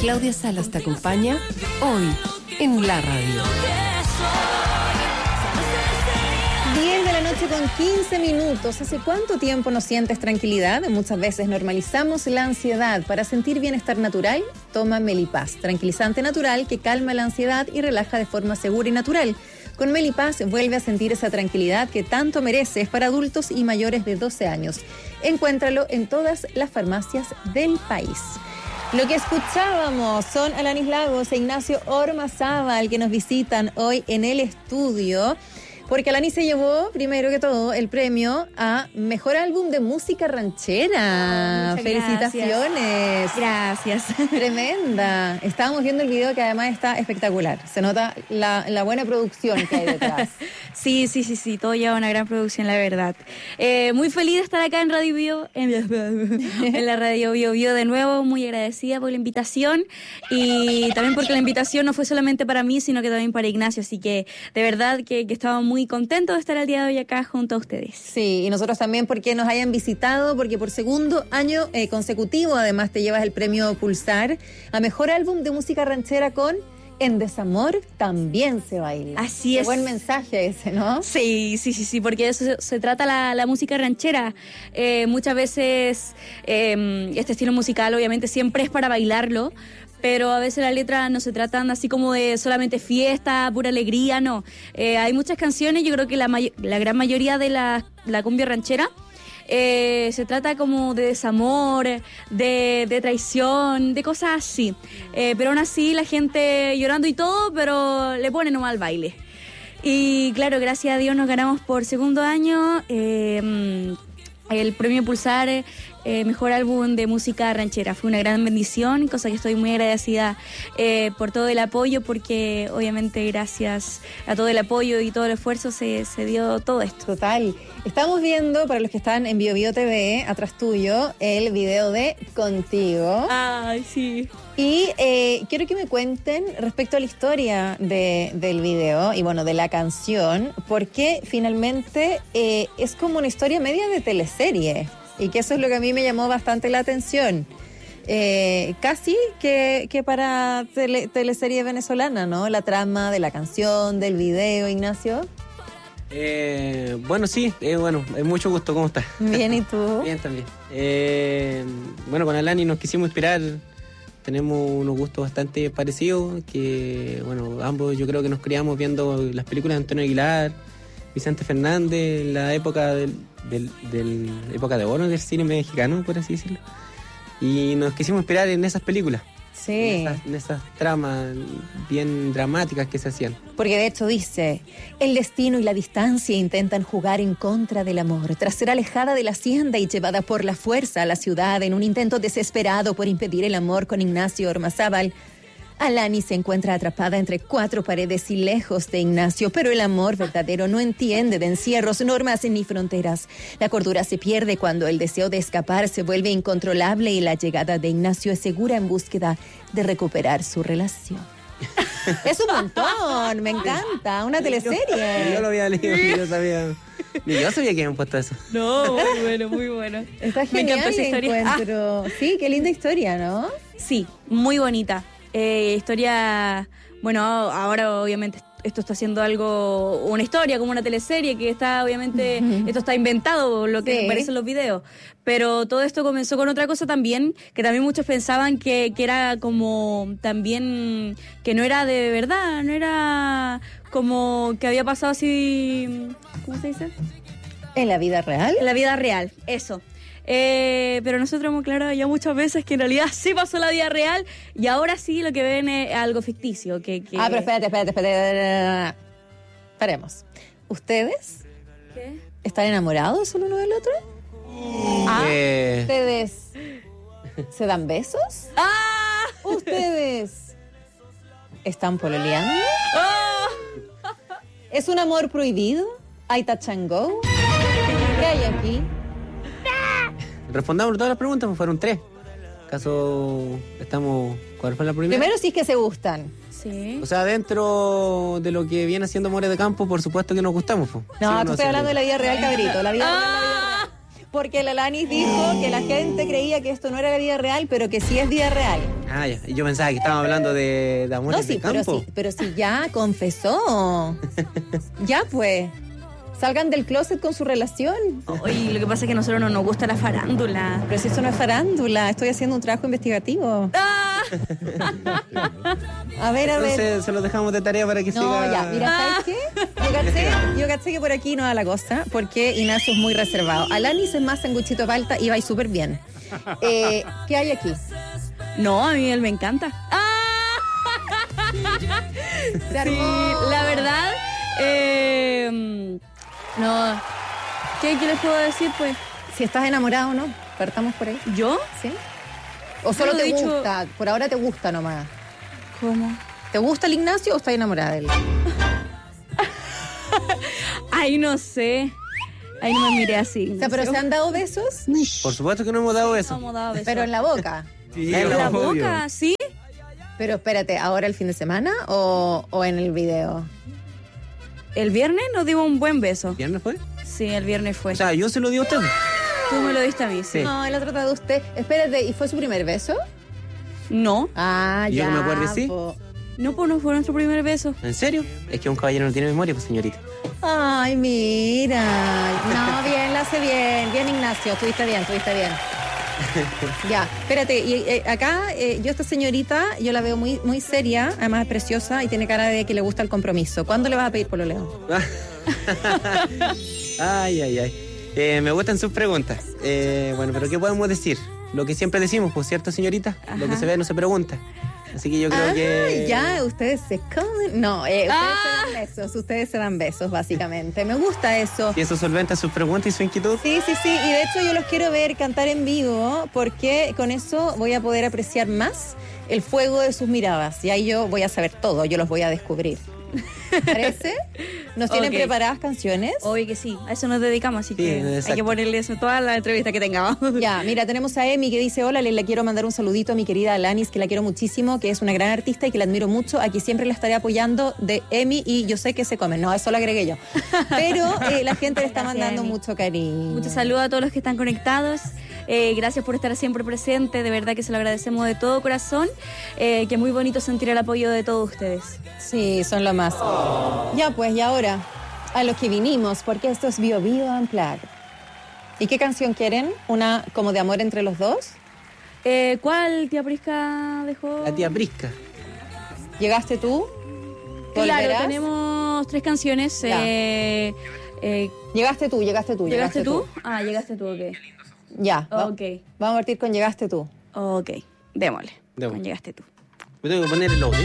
Claudia Salas te acompaña hoy en la radio. 10 de la noche con 15 minutos. ¿Hace cuánto tiempo no sientes tranquilidad? Muchas veces normalizamos la ansiedad. Para sentir bienestar natural, toma Melipaz, tranquilizante natural que calma la ansiedad y relaja de forma segura y natural. Con Melipaz vuelve a sentir esa tranquilidad que tanto mereces para adultos y mayores de 12 años. Encuéntralo en todas las farmacias del país. Lo que escuchábamos son Alanis Lagos e Ignacio Ormazábal, que nos visitan hoy en el estudio, porque Alanis se llevó, primero que todo, el premio a Mejor Álbum de Música Ranchera. ¡Felicitaciones! Gracias. Tremenda. Estábamos viendo el video que además está espectacular. Se nota la buena producción que hay detrás. Sí, todo lleva una gran producción, la verdad. Muy feliz de estar acá en Radio Bio, en la Radio Bio de nuevo, muy agradecida por la invitación y también porque la invitación no fue solamente para mí, sino que también para Ignacio, así que de verdad que estaba muy contento de estar el día de hoy acá junto a ustedes. Sí, y nosotros también porque nos hayan visitado, porque por segundo año consecutivo además te llevas el premio Pulsar a Mejor Álbum de Música Ranchera con En Desamor También Se Baila. Así Qué es. buen mensaje ese, ¿no? Sí, porque de eso se trata la música ranchera. Muchas veces este estilo musical obviamente siempre es para bailarlo, pero a veces las letras no se tratan así como de solamente fiesta, pura alegría, no. Hay muchas canciones, yo creo que la gran mayoría de la cumbia ranchera se trata como de desamor, de traición, de cosas así. Pero aún así la gente llorando y todo, pero le pone nomás al baile. Y claro, gracias a Dios nos ganamos por segundo año el premio Pulsar Mejor Álbum de Música Ranchera. Fue una gran bendición, cosa que estoy muy agradecida por todo el apoyo, porque obviamente gracias a todo el apoyo y todo el esfuerzo se dio todo esto. Total. Estamos viendo, para los que están en BioBio TV, atrás tuyo, el video de Contigo. Ay, sí. Y quiero que me cuenten respecto a la historia del video y bueno, de la canción, porque finalmente es como una historia media de teleserie y que eso es lo que a mí me llamó bastante la atención. Casi que para teleserie venezolana, ¿no? La trama de la canción, del video, Ignacio. Bueno, sí, bueno, mucho gusto, ¿cómo estás? Bien, ¿y tú? Bien también. Bueno, con Alani nos quisimos inspirar. Tenemos unos gustos bastante parecidos, que bueno, ambos yo creo que nos criamos viendo las películas de Antonio Aguilar, Vicente Fernández, la época del época de oro del cine mexicano, por así decirlo. Y nos quisimos inspirar en esas películas. Sí. En esas tramas bien dramáticas que se hacían. Porque de hecho dice, el destino y la distancia intentan jugar en contra del amor. Tras ser alejada de la hacienda y llevada por la fuerza a la ciudad en un intento desesperado por impedir el amor con Ignacio Ormazábal, Alani se encuentra atrapada entre cuatro paredes y lejos de Ignacio, pero el amor verdadero no entiende de encierros, normas ni fronteras. La cordura se pierde cuando el deseo de escapar se vuelve incontrolable y la llegada de Ignacio es segura en búsqueda de recuperar su relación. Es un montón, me encanta, una teleserie. Yo lo había leído, ni yo sabía que habían puesto eso. No, muy bueno. Está genial. Me encantó esa historia. Encuentro. Sí, qué linda historia, ¿no? Sí, muy bonita. Historia, bueno, ahora obviamente esto está haciendo una historia, como una teleserie, que está obviamente, esto está inventado, lo que aparece en los videos, pero todo esto comenzó con otra cosa también, que también muchos pensaban que era como también, que no era de verdad, no era como que había pasado así, ¿cómo se dice? ¿En la vida real? En la vida real, eso. Pero nosotros hemos aclarado ya muchas veces que en realidad sí pasó la vida real y ahora sí lo que ven es algo ficticio. Pero espérate. Paremos. ¿Ustedes? ¿Qué? ¿Están enamorados el uno del otro? ¿Ustedes se dan besos? ¿Ustedes están pololeando? ¿Es un amor prohibido? ¿Hay touch and go? ¿Qué hay aquí? Respondamos todas las preguntas, pues fueron 3. ¿Acaso cuál fue la primera? Primero, si es que se gustan. Sí. O sea, dentro de lo que viene haciendo Amores de Campo, por supuesto que nos gustamos. Pues. No, sí, tú estoy hablando de la vida real, cabrito. La vida real. Porque la Alanis dijo que la gente creía que esto no era la vida real, pero que sí es vida real. Ah, ya. Y yo pensaba que estábamos hablando de amores de campo. Pero sí ya confesó. Ya pues. Salgan del closet con su relación. Oye, lo que pasa es que a nosotros no nos gusta la farándula. Pero si eso no es farándula, estoy haciendo un trabajo investigativo. ¡Ah! A ver. Entonces se los dejamos de tarea para que siga. No, ya, mira, ¿sabes qué? Yo caché que por aquí no da la cosa, porque Ignacio es muy reservado. Alanis es más sanguchito de palta y va ahí súper bien. ¿Qué hay aquí? No, a mí él me encanta. ¡Ah! Se armó. Sí, la verdad, no. ¿Qué les puedo decir, pues? Si estás enamorado o no, partamos por ahí. ¿Yo? ¿Sí? ¿O solo Yo te he dicho- gusta? Por ahora te gusta nomás. ¿Cómo? ¿Te gusta el Ignacio o estás enamorada de él? Ay, no sé. Ay, no me miré así. O sea, ¿pero se han dado besos? Por supuesto que no hemos dado No eso. hemos dado besos. Pero en la boca. Sí, ¿En la obvio. boca? ¿Sí? Pero espérate, ¿ahora el fin de semana o en el video? El viernes nos dimos un buen beso. ¿Viernes fue? Sí, el viernes fue. O sea, yo se lo di a usted. Tú me lo diste a mí, sí. Sí. No, la trata de usted. Espérate, ¿y fue su primer beso? No, Ah, Yo ya. que me acuerde, sí. po. no, pues no fue nuestro primer beso. ¿En serio? Es que un caballero no tiene memoria, pues señorita. Ay, mira. No, bien, la hace bien. Bien, Ignacio, estuviste bien. Ya, espérate, y acá yo esta señorita, yo la veo muy, muy seria, además es preciosa y tiene cara de que le gusta el compromiso. ¿Cuándo le vas a pedir pololeo? Ay. Me gustan sus preguntas. Bueno, pero ¿qué podemos decir? Lo que siempre decimos, pues, ¿cierto, señorita? Lo que Ajá. se ve no se pregunta. Así que yo creo que... Ya, ustedes se comen. No, ustedes se dan besos, básicamente. Me gusta eso. Y eso solventa sus preguntas y su inquietud. Sí, y de hecho yo los quiero ver cantar en vivo porque con eso voy a poder apreciar más el fuego de sus miradas y ahí yo voy a saber todo, yo los voy a descubrir. ¿Parece? ¿Nos tienen Ok. preparadas canciones? Obvio que sí, a eso nos dedicamos, así Sí, que hay exacto. que ponerle eso toda la entrevista que tengamos. Ya, mira, tenemos a Emi que dice, hola, le quiero mandar un saludito a mi querida Alanis, que la quiero muchísimo, que es una gran artista y que la admiro mucho. Aquí siempre la estaré apoyando de Emi y yo sé que se comen. No, eso lo agregué yo. Pero la gente le está Gracias, mandando Emi. mucho cariño. Muchos saludos a todos los que están conectados. Gracias por estar siempre presente. De verdad que se lo agradecemos de todo corazón. Que es muy bonito sentir el apoyo de todos ustedes. Sí, son lo más. Ya pues, y ahora, a los que vinimos, porque esto es Bio Bio Unplugged. ¿Y qué canción quieren? ¿Una como de amor entre los dos? ¿Cuál tía Prisca dejó? La tía Prisca. ¿Llegaste tú? Claro, ¿Volverás? tenemos 3 canciones. Ya. Llegaste tú. ¿Llegaste tú? Ah, llegaste tú, ok. Ya, Ok. vamos a partir con Llegaste tú. Ok, démosle. Démosle. Llegaste tú. Me tengo que poner el audio.